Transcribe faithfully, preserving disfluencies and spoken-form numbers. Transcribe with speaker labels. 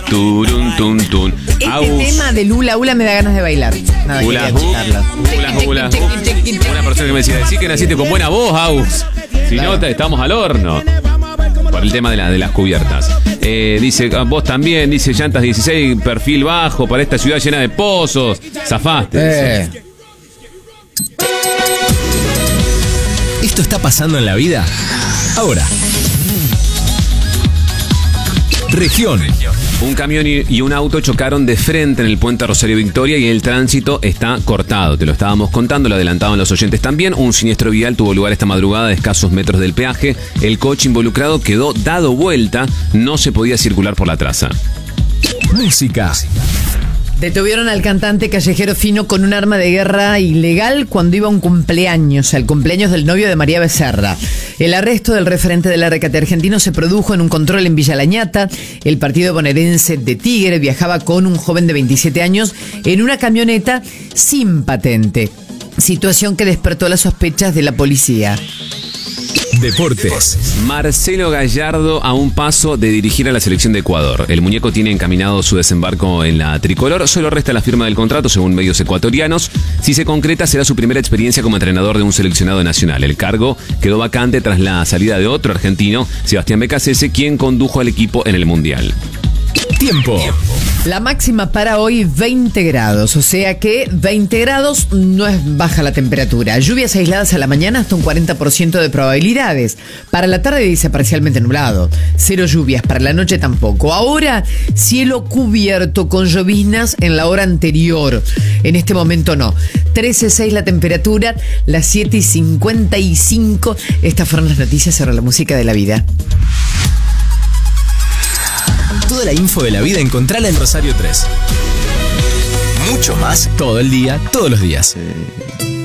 Speaker 1: Turun, tun, tun.
Speaker 2: Este
Speaker 1: Aus.
Speaker 2: tema de Lula Ula me da ganas de bailar. Nada,
Speaker 1: Hula
Speaker 2: quería
Speaker 1: hoop,
Speaker 2: chitarlo.
Speaker 1: hula, hula hoop. Una persona que me decía, decí que naciste con buena voz, Aus. Si no, te- estamos al horno. Por el tema de, la, de las cubiertas. Eh, dice, ah, vos también, dice llantas dieciséis, perfil bajo para esta ciudad llena de pozos. Zafaste.
Speaker 3: Eh.
Speaker 1: dice.
Speaker 4: ¿Esto está pasando en la vida? Ahora. Región.
Speaker 1: Un camión y y un auto chocaron de frente en el puente Rosario Victoria y el tránsito está cortado. Te lo estábamos contando, lo adelantaban los oyentes también. Un siniestro vial tuvo lugar esta madrugada de escasos metros del peaje. El coche involucrado quedó dado vuelta, no se podía circular por la traza.
Speaker 4: Música.
Speaker 2: Detuvieron al cantante callejero fino con un arma de guerra ilegal cuando iba a un cumpleaños, al cumpleaños del novio de María Becerra. El arresto del referente del Rescate argentino se produjo en un control en Villa Lañata. El partido bonaerense de Tigre viajaba con un joven de veintisiete años en una camioneta sin patente. Situación que despertó las sospechas de la policía.
Speaker 4: Deportes.
Speaker 1: Marcelo Gallardo a un paso de dirigir a la selección de Ecuador. El muñeco tiene encaminado su desembarco en la tricolor. Solo resta la firma del contrato, según medios ecuatorianos. Si se concreta, será su primera experiencia como entrenador de un seleccionado nacional. El cargo quedó vacante tras la salida de otro argentino, Sebastián Becasese, quien condujo al equipo en el Mundial.
Speaker 4: Tiempo.
Speaker 2: La máxima para hoy veinte grados, o sea que veinte grados no es baja la temperatura. Lluvias aisladas a la mañana hasta un cuarenta por ciento de probabilidades. Para la tarde dice parcialmente nublado. Cero lluvias, para la noche tampoco. Ahora cielo cubierto con lloviznas en la hora anterior. En este momento no. trece punto seis la temperatura, las siete y cincuenta y cinco. Estas fueron las noticias sobre la música de la vida.
Speaker 4: Toda la info de la vida encontrala en Rosario tres. Mucho más todo el día, todos los días.